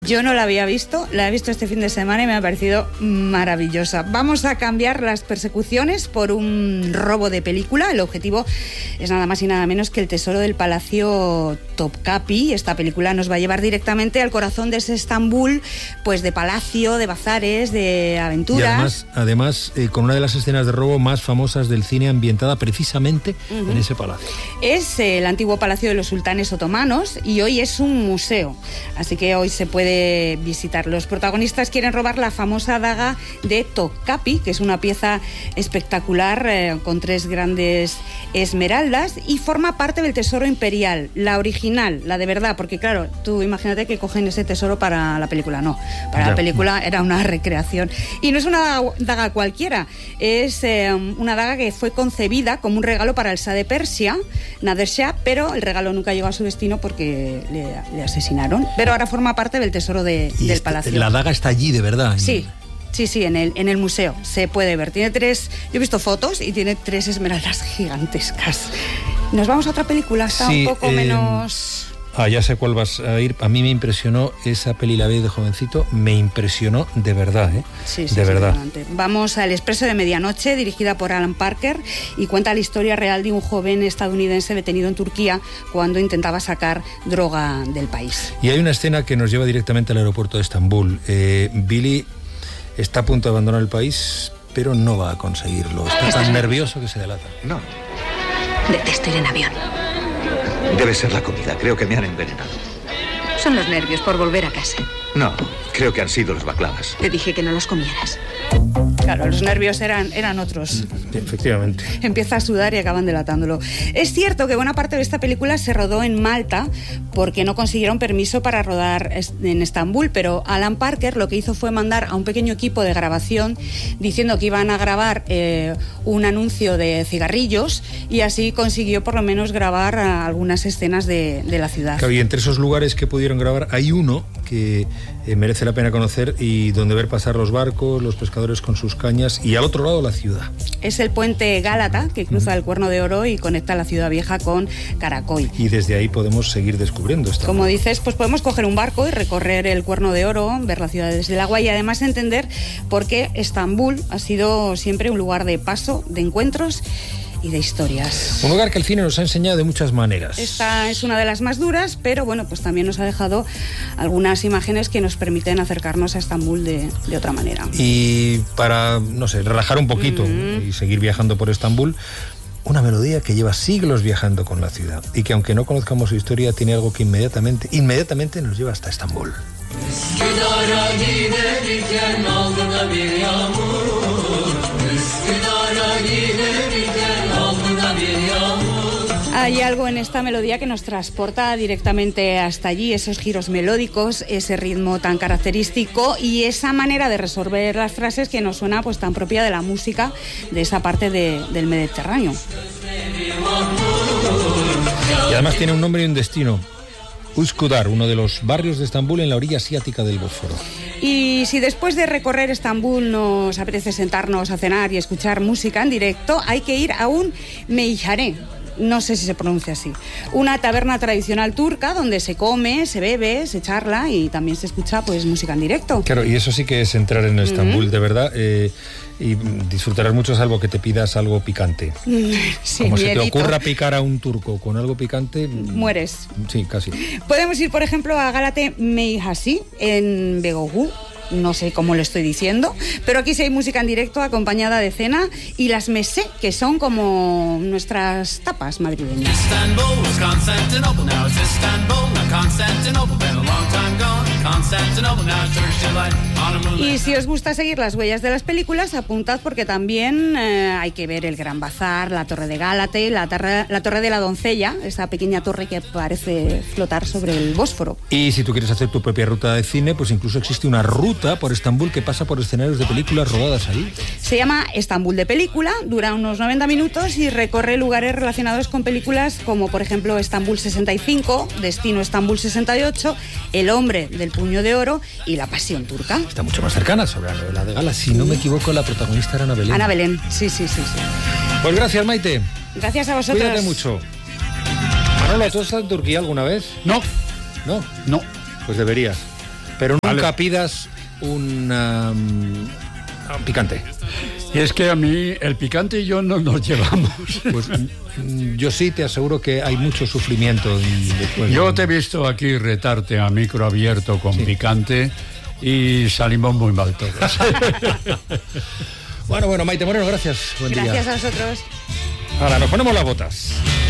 Yo no la había visto, la he visto este fin de semana y me ha parecido maravillosa. Vamos a cambiar las persecuciones por un robo de película. El objetivo es nada más y nada menos que el tesoro del Palacio Topkapi. Esta película nos va a llevar directamente al corazón de ese Estambul, pues de palacio, de bazares, de aventuras. Y además con una de las escenas de robo más famosas del cine, ambientada precisamente en ese palacio. Es el antiguo palacio de los sultanes otomanos y hoy es un museo, así que hoy se puede visitar. Los protagonistas quieren robar la famosa daga de Topkapi, que es una pieza espectacular con 3 grandes esmeraldas y forma parte del tesoro imperial, la original, la de verdad, porque claro, tú imagínate que cogen ese tesoro para la película. No, para la película era una recreación. Y no es una daga cualquiera, es una daga que fue concebida como un regalo para el Shah de Persia, Nader Shah, pero el regalo nunca llegó a su destino porque le asesinaron. Pero ahora forma parte del tesoro del palacio. La daga está allí, de verdad. Sí, en el museo se puede ver. Tiene 3, yo he visto fotos y tiene 3 esmeraldas gigantescas. Nos vamos a otra película, está un poco menos... ya sé cuál vas a ir. A mí me impresionó esa peli, la vi de jovencito, me impresionó de verdad, ¿eh? Sí, de verdad. Vamos al Expreso de Medianoche, dirigida por Alan Parker, y cuenta la historia real de un joven estadounidense detenido en Turquía cuando intentaba sacar droga del país. Y hay una escena que nos lleva directamente al aeropuerto de Estambul. Billy está a punto de abandonar el país, pero no va a conseguirlo. Está tan nervioso que se delata. No. Detesto ir en avión. Debe ser la comida, creo que me han envenenado. Son los nervios por volver a casa. No, creo que han sido los baklavas. Te dije que no los comieras. Claro, los nervios eran otros. Efectivamente. Empieza a sudar y acaban delatándolo. Es cierto que buena parte de esta película se rodó en Malta porque no consiguieron permiso para rodar en Estambul, pero Alan Parker lo que hizo fue mandar a un pequeño equipo de grabación diciendo que iban a grabar un anuncio de cigarrillos y así consiguió por lo menos grabar algunas escenas de la ciudad. Claro, y entre esos lugares que pudieron grabar hay uno que merece la pena conocer y donde ver pasar los barcos, los pescadores con sus cañas y al otro lado la ciudad. Es el puente Gálata que cruza el Cuerno de Oro y conecta la ciudad vieja con Karaköy. Y desde ahí podemos seguir descubriendo esta. Como dices, pues podemos coger un barco y recorrer el Cuerno de Oro, ver la ciudad desde el agua y además entender por qué Estambul ha sido siempre un lugar de paso, de encuentros y de historias. Un lugar que el cine nos ha enseñado de muchas maneras. Esta es una de las más duras, pero bueno, pues también nos ha dejado algunas imágenes que nos permiten acercarnos a Estambul de otra manera. Y para, no sé, relajar un poquito y seguir viajando por Estambul, una melodía que lleva siglos viajando con la ciudad y que aunque no conozcamos su historia, tiene algo que inmediatamente nos lleva hasta Estambul. Hay algo en esta melodía que nos transporta directamente hasta allí, esos giros melódicos, ese ritmo tan característico y esa manera de resolver las frases que nos suena pues tan propia de la música de esa parte del Mediterráneo. Y además tiene un nombre y un destino. Üsküdar, uno de los barrios de Estambul en la orilla asiática del Bósforo. Y si después de recorrer Estambul nos apetece sentarnos a cenar y escuchar música en directo, hay que ir a un meyhane. No sé si se pronuncia así. Una taberna tradicional turca donde se come, se bebe, se charla y también se escucha pues música en directo. Claro, y eso sí que es entrar en Estambul de verdad y disfrutarás mucho salvo que te pidas algo picante. Sí, como miedito. se te ocurra picar a un turco con algo picante... mueres. Sí, casi. Podemos ir, por ejemplo, a Galate Meyhasi en Beyoğlu. No sé cómo lo estoy diciendo, pero aquí sí hay música en directo acompañada de cena y las mesé, que son como nuestras tapas madrileñas. Y si os gusta seguir las huellas de las películas, apuntad porque también hay que ver el Gran Bazar, la Torre de Gálate, la Torre de la Doncella, esa pequeña torre que parece flotar sobre el Bósforo. Y si tú quieres hacer tu propia ruta de cine, pues incluso existe una ruta por Estambul que pasa por escenarios de películas rodadas ahí. Se llama Estambul de Película, dura unos 90 minutos y recorre lugares relacionados con películas como por ejemplo Estambul 65, Destino Estambul 68, El hombre del puño de oro y La pasión turca. Está mucho más cercana sobre la novela de Gala. Si no me equivoco, la protagonista era Ana Belén. Ana Belén, sí. Pues gracias, Maite. Gracias a vosotros. Cuídate mucho. Manolo, ¿tú has estado en Turquía alguna vez? No. ¿No? No. Pues deberías. Pero nunca Vale. pidas un picante. Y es que a mí el picante y yo no nos llevamos. Pues yo sí te aseguro que hay mucho sufrimiento después. Yo te he visto aquí retarte a micro abierto con picante y salimos muy mal todos. Bueno, Maite Moreno, gracias. Buen día. Gracias a vosotros. Ahora nos ponemos las botas.